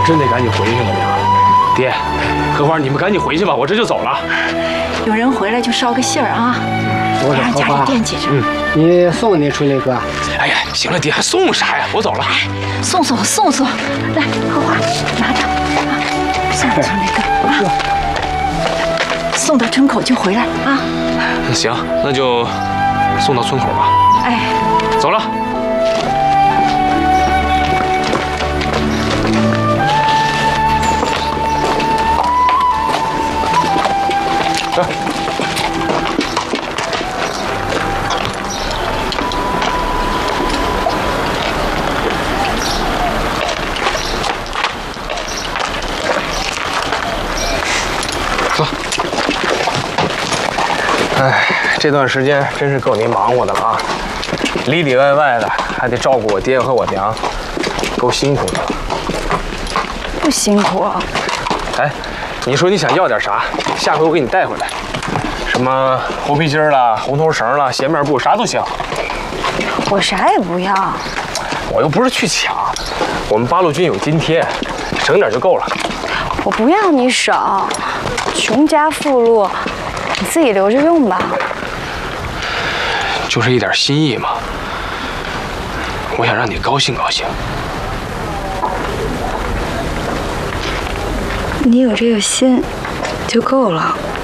真得赶紧回去了，娘。爹，荷花，你们赶紧回去吧，我这就走了。 有人回来就捎个信儿啊，别让家里惦记着。 你送你春雷哥。 哎呀，行了，爹，还送啥呀？我走了。 送，来，荷花拿着啊，送春雷哥啊，送到村口就回来啊。 行，那就送到村口吧。 哎， 走了。走。走。哎，这段时间真是够您忙活的了啊，里里外外的还得照顾我爹和我娘，够辛苦的了。 不辛苦。 哎，你说你想要点啥？下回我给你带回来。什么猴皮筋啦、红头绳啦、鞋面布，啥都行。 我啥也不要。 我又不是去抢，我们八路军有津贴，省点就够了。 我不要你省，穷家富路，你自己留着用吧。 就是一点心意嘛，我想让你高兴高兴。 你有这个心就够了。